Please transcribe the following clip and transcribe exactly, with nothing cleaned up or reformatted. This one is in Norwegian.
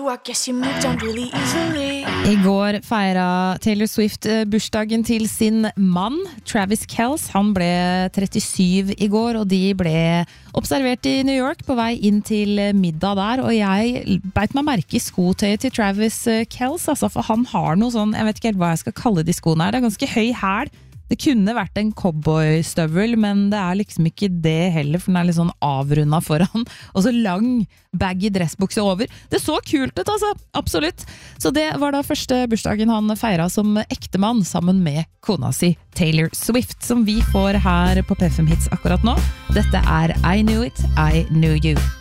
I guess you moved on really easily. I går feira Taylor Swift bursdagen til sin mann, Travis Kelce. Han ble trettisju i går, og de ble observert i New York på vei inn til middag der. Og jeg beit meg merke i skotøyet til Travis Kelce, altså, for han har noe sånn, jeg vet ikke helt hva jeg skal kalle de skoene her. Det er ganske høy hæl. Det kunne vært en cowboystøvel, men det er liksom ikke det heller, for den er litt sånn avrundet foran, og så lang baggy dressbukse over. Det så kult ut, altså, absolutt. Så det var da første bursdagen han feiret som ektemann, sammen med kona si, Taylor Swift, som vi får her på P fem Hits akkurat nå. Dette er I Knew It, I Knew You.